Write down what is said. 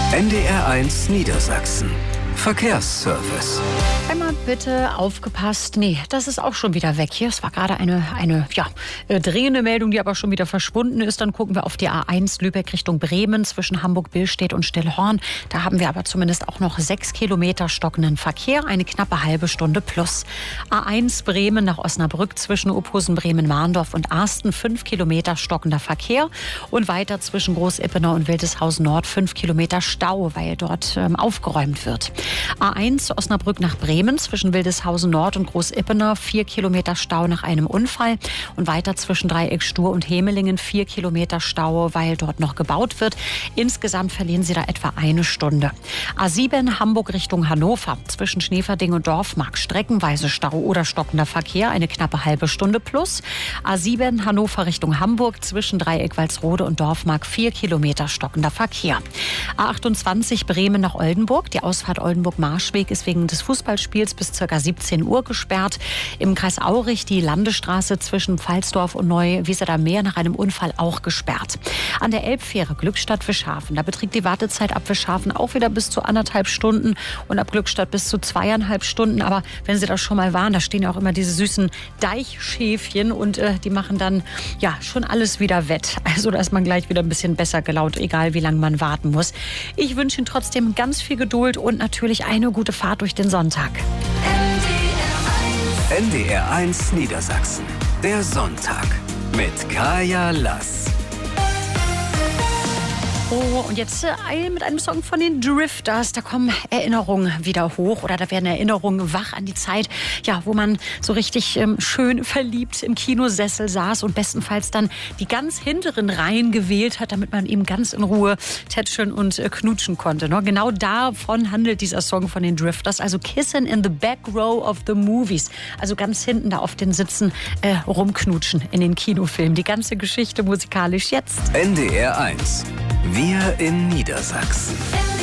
NDR1 Niedersachsen. Verkehrsservice. Einmal bitte aufgepasst. Nee, das ist auch schon wieder weg hier. Es war gerade eine dringende Meldung, die aber schon wieder verschwunden ist. Dann gucken wir auf die A1 Lübeck Richtung Bremen zwischen Hamburg-Billstedt und Stillhorn. Da haben wir aber zumindest auch noch 6 Kilometer stockenden Verkehr. Eine knappe halbe Stunde plus. A1 Bremen nach Osnabrück zwischen Uphusen, Bremen-Mahndorf und Arsten 5 Kilometer stockender Verkehr. Und weiter zwischen Groß-Ippener und Wildeshausen Nord 5 Kilometer Stau, weil dort aufgeräumt wird. A1 Osnabrück nach Bremen zwischen Wildeshausen Nord und Groß-Ippener 4 Kilometer Stau nach einem Unfall und weiter zwischen Dreieck Stur und Hemelingen 4 Kilometer Stau, weil dort noch gebaut wird. Insgesamt verlieren Sie da etwa eine Stunde. A7 Hamburg Richtung Hannover zwischen Schneeverding und Dorfmark streckenweise Stau oder stockender Verkehr, eine knappe halbe Stunde plus. A7 Hannover Richtung Hamburg zwischen Dreieck Walsrode und Dorfmark 4 Kilometer stockender Verkehr. A28 Bremen nach Oldenburg, die Ausfahrt Oldenburg-Marschweg ist wegen des Fußballspiels bis ca. 17 Uhr gesperrt. Im Kreis Aurich die Landesstraße zwischen Pfalzdorf und Neu-Weserder-Meer nach einem Unfall auch gesperrt. An der Elbfähre Glückstadt-Fischhafen, da beträgt die Wartezeit ab Fischhafen auch wieder bis zu 1,5 Stunden und ab Glückstadt bis zu 2,5 Stunden. Aber wenn Sie da schon mal waren, da stehen ja auch immer diese süßen Deichschäfchen und die machen dann ja schon alles wieder wett. Also da ist man gleich wieder ein bisschen besser gelaunt, egal wie lange man warten muss. Ich wünsche Ihnen trotzdem ganz viel Geduld und natürlich eine gute Fahrt durch den Sonntag. NDR1 Niedersachsen. Der Sonntag mit Kaya Lass. Oh, und jetzt mit einem Song von den Drifters. Da kommen Erinnerungen wieder hoch oder da werden Erinnerungen wach an die Zeit, ja, wo man so richtig schön verliebt im Kinosessel saß und bestenfalls dann die ganz hinteren Reihen gewählt hat, damit man eben ganz in Ruhe tätscheln und knutschen konnte. Ne? Genau davon handelt dieser Song von den Drifters. Also Kissing in the Back Row of the Movies. Also ganz hinten da auf den Sitzen rumknutschen in den Kinofilmen. Die ganze Geschichte musikalisch jetzt. NDR1. Wir in Niedersachsen.